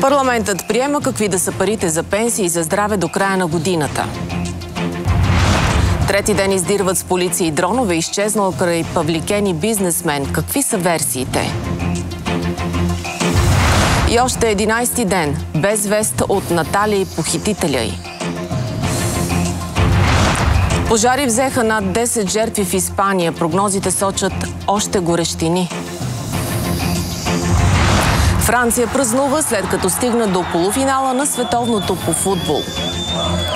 Парламентът приема какви да са парите за пенсии и за здраве до края на годината. Трети ден издирват с полиция и дронове, изчезнал край Павликени бизнесмен. Какви са версиите? И още 11-ти ден, без вест от Наталия и похитителя й. Пожари взеха над 10 жертви в Испания. Прогнозите сочат още горещини. Франция празнува, след като стигна до полуфинала на световното по футбол.